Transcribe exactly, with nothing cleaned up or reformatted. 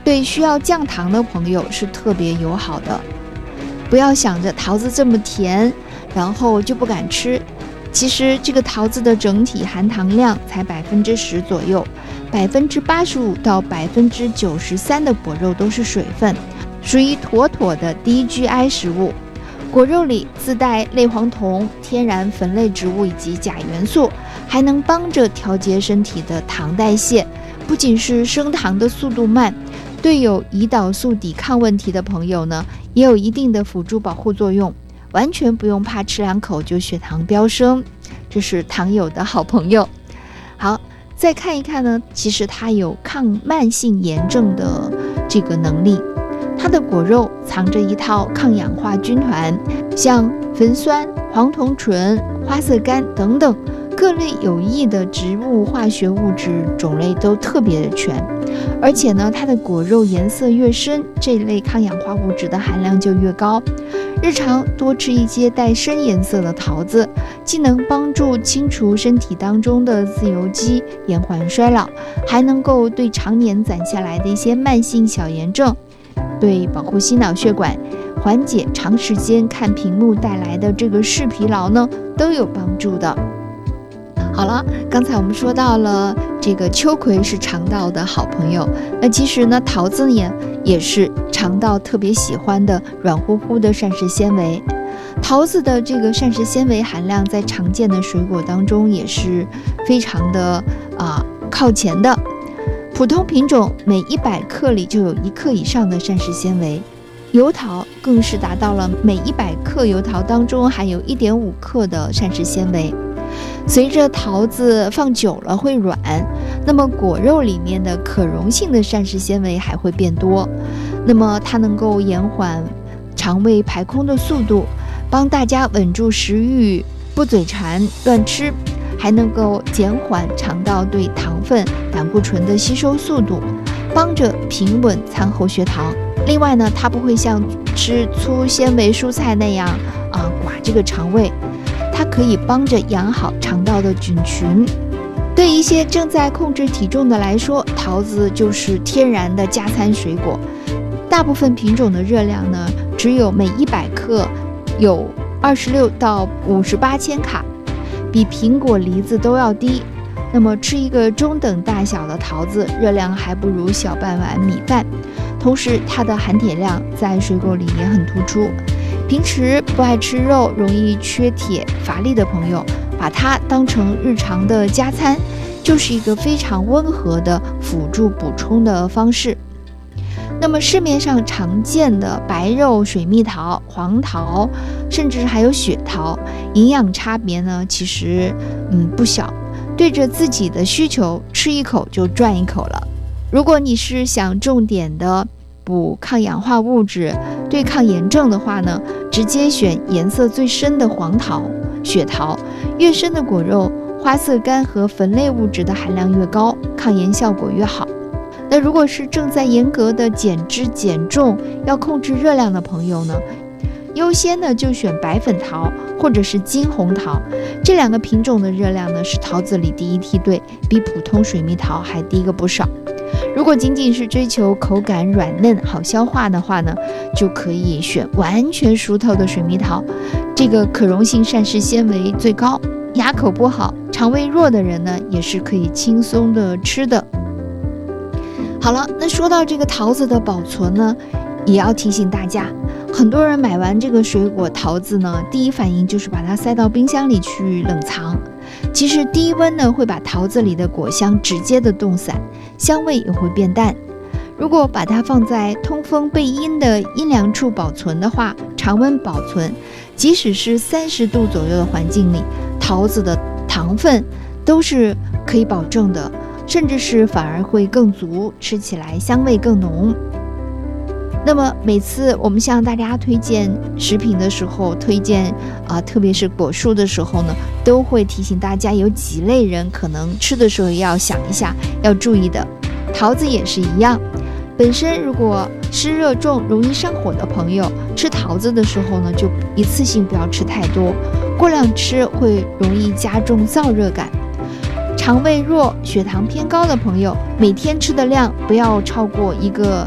对需要降糖的朋友是特别友好的。不要想着桃子这么甜，然后就不敢吃。其实这个桃子的整体含糖量才百分之十左右，百分之八十五到百分之九十三的果肉都是水分，属于妥妥的低 G I 食物。果肉里自带类黄酮、天然酚类植物以及钾元素，还能帮着调节身体的糖代谢。不仅是升糖的速度慢，对有胰岛素抵抗问题的朋友呢，也有一定的辅助保护作用。完全不用怕吃两口就血糖飙升，这是糖友的好朋友。好，再看一看呢，其实它有抗慢性炎症的这个能力。它的果肉藏着一套抗氧化军团，像酚酸、黄酮醇、花色苷等等各类有益的植物化学物质种类都特别的全。而且呢，它的果肉颜色越深，这类抗氧化物质的含量就越高。日常多吃一些带深颜色的桃子，既能帮助清除身体当中的自由基，延缓衰老，还能够对常年攒下来的一些慢性小炎症，对保护心脑血管，缓解长时间看屏幕带来的这个视疲劳呢，都有帮助的。好了，刚才我们说到了这个秋葵是肠道的好朋友，那其实呢，桃子呢也是肠道特别喜欢的软乎乎的膳食纤维。桃子的这个膳食纤维含量在常见的水果当中也是非常的啊、呃、靠前的。普通品种每一百克里就有一克以上的膳食纤维，油桃更是达到了每一百克油桃当中含有 一点五克的膳食纤维。随着桃子放久了会软，那么果肉里面的可溶性的膳食纤维还会变多，那么它能够延缓肠胃排空的速度，帮大家稳住食欲，不嘴馋乱吃，还能够减缓肠道对糖分、胆固醇的吸收速度，帮着平稳餐后血糖。另外呢，它不会像吃粗纤维蔬菜那样啊刮这个肠胃，它可以帮着养好肠道的菌群。对一些正在控制体重的来说，桃子就是天然的加餐水果。大部分品种的热量呢，只有每一百克有二十六到五十八千卡，比苹果、梨子都要低。那么吃一个中等大小的桃子，热量还不如小半碗米饭。同时，它的含铁量在水果里也很突出。平时不爱吃肉、容易缺铁、乏力的朋友，把它当成日常的加餐，就是一个非常温和的辅助补充的方式。那么市面上常见的白肉水蜜桃、黄桃，甚至还有雪桃，营养差别呢，其实嗯不小。对着自己的需求，吃一口就赚一口了。如果你是想重点的补抗氧化物质、对抗炎症的话呢，直接选颜色最深的黄桃、雪桃，越深的果肉，花色苷和酚类物质的含量越高，抗炎效果越好。那如果是正在严格的减脂减重，要控制热量的朋友呢，优先呢就选白粉桃或者是金红桃，这两个品种的热量呢是桃子里第一梯队，比普通水蜜桃还低个不少。如果仅仅是追求口感软嫩好消化的话呢，就可以选完全熟透的水蜜桃，这个可溶性膳食纤维最高，牙口不好、肠胃弱的人呢也是可以轻松的吃的。好了，那说到这个桃子的保存呢，也要提醒大家，很多人买完这个水果桃子呢，第一反应就是把它塞到冰箱里去冷藏。其实低温呢会把桃子里的果香直接的冻散，香味也会变淡。如果把它放在通风背阴的阴凉处保存的话，常温保存，即使是三十度左右的环境里，桃子的糖分都是可以保证的，甚至是反而会更足，吃起来香味更浓。那么每次我们向大家推荐食品的时候，推荐啊、呃，特别是果蔬的时候呢，都会提醒大家有几类人可能吃的时候要想一下，要注意的。桃子也是一样，本身如果湿热重、容易上火的朋友，吃桃子的时候呢，就一次性不要吃太多，过量吃会容易加重燥热感。肠胃弱、血糖偏高的朋友，每天吃的量不要超过一个